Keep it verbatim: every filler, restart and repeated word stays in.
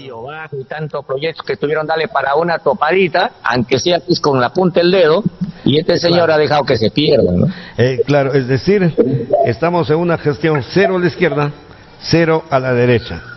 Río Bajo y tantos proyectos que tuvieron darle para una topadita, aunque sea pues, con la punta del dedo, y este señor claro. ha dejado que se pierdan, ¿no? Eh, claro, es decir, estamos en una gestión cero a la izquierda, cero a la derecha.